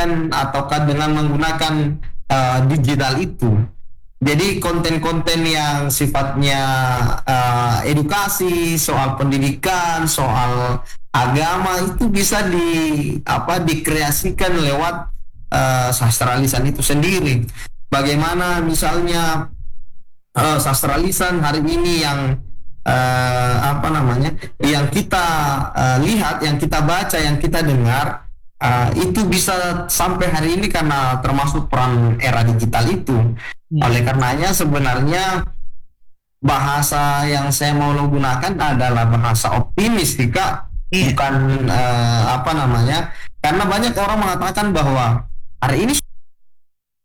menyampaikan ataukah dengan menggunakan digital itu. Jadi konten-konten yang sifatnya edukasi, soal pendidikan, soal agama itu bisa dikreasikan lewat sastra lisan itu sendiri. Bagaimana misalnya sastra lisan hari ini yang yang kita lihat, yang kita baca, yang kita dengar, itu bisa sampai hari ini karena termasuk peran era digital itu. Oleh karenanya sebenarnya bahasa yang saya mau gunakan adalah bahasa optimis, Kak. Bukan karena banyak orang mengatakan bahwa hari ini